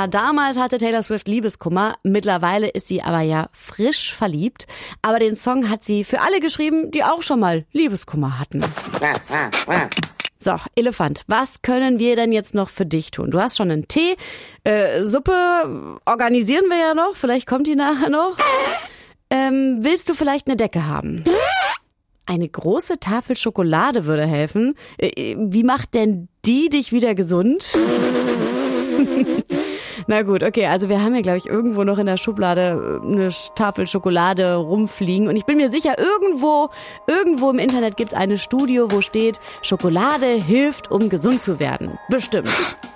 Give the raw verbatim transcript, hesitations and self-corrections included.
damals hatte Taylor Swift Liebeskummer, mittlerweile ist sie aber ja frisch verliebt. Aber den Song hat sie für alle geschrieben, die auch schon mal Liebeskummer hatten. So, Elefant, was können wir denn jetzt noch für dich tun? Du hast schon einen Tee, äh, Suppe organisieren wir ja noch, vielleicht kommt die nachher noch. Ähm, willst du vielleicht eine Decke haben? Eine große Tafel Schokolade würde helfen. Äh, wie macht denn die dich wieder gesund? Na gut, okay, also wir haben hier, glaube ich, irgendwo noch in der Schublade eine Tafel Schokolade rumfliegen. Und ich bin mir sicher, irgendwo, irgendwo im Internet gibt es eine Studie, wo steht, Schokolade hilft, um gesund zu werden. Bestimmt.